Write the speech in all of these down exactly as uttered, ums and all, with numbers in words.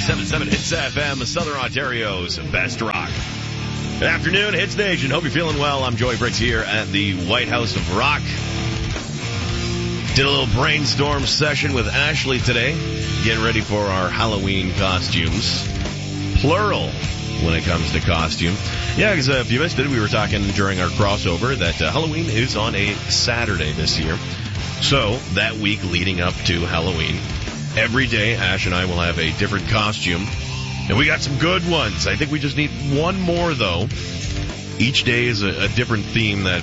ninety-seven point seven Hits F M, Southern Ontario's best rock. Good afternoon, Hits Nation. Hope you're feeling well. I'm Joey Briggs here at the White House of Rock. Did a little brainstorm session with Ashley today, getting ready for our Halloween costumes. Plural when it comes to costume. Yeah, because uh, if you missed it, we were talking during our crossover that uh, Halloween is on a Saturday this year. So, that week leading up to Halloween, every day Ash and I will have a different costume. And we got some good ones. I think we just need one more, though. Each day is a, a different theme that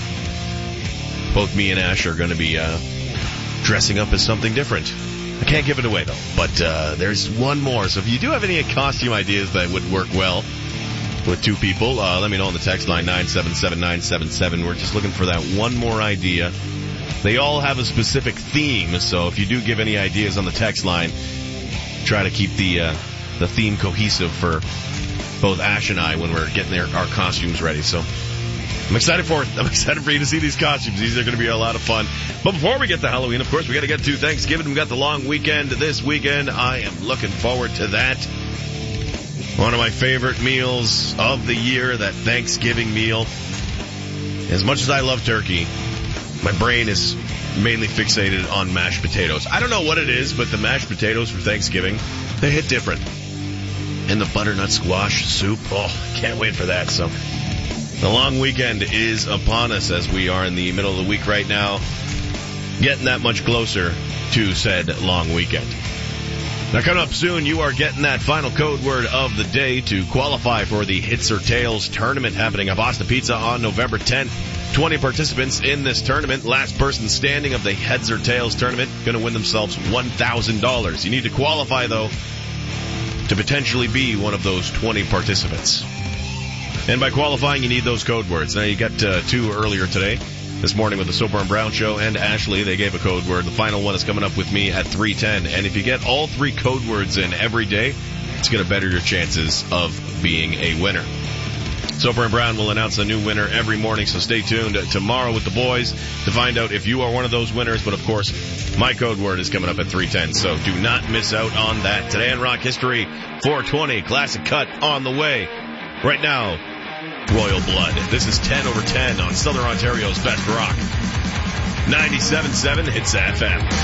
both me and Ash are going to be uh, dressing up as something different. I can't give it away, though. But uh, there's one more. So if you do have any costume ideas that would work well with two people, uh, let me know on the text line nine seven seven nine seven seven. We're just looking for that one more idea. They all have a specific theme, so if you do give any ideas on the text line, try to keep the uh, the theme cohesive for both Ash and I when we're getting their, our costumes ready. So I'm excited for it. I'm excited for you to see these costumes. These are going to be a lot of fun. But before we get to Halloween, of course, we got to get to Thanksgiving. We got the long weekend this weekend. I am looking forward to that. One of my favorite meals of the year, that Thanksgiving meal. As much as I love turkey, my brain is mainly fixated on mashed potatoes. I don't know what it is, but the mashed potatoes for Thanksgiving, they hit different. And the butternut squash soup, oh, can't wait for that. So the long weekend is upon us as we are in the middle of the week right now, getting that much closer to said long weekend. Now, coming up soon, you are getting that final code word of the day to qualify for the Hits or Tails tournament happening at Boston Pizza on November tenth. twenty participants in this tournament. Last person standing of the Heads or Tails tournament going to win themselves one thousand dollars. You need to qualify, though, to potentially be one of those twenty participants. And by qualifying, you need those code words. Now, you got uh, two earlier today. This morning with the Soper and Brown Show and Ashley, they gave a code word. The final one is coming up with me at three ten. And if you get all three code words in every day, it's going to better your chances of being a winner. Soper and Brown will announce a new winner every morning, so stay tuned tomorrow with the boys to find out if you are one of those winners. But, of course, my code word is coming up at three ten, so do not miss out on that. Today in Rock History, four twenty, classic cut on the way. Right now, Royal Blood. This is ten over ten on Southern Ontario's best rock. ninety-seven point seven Hits F M.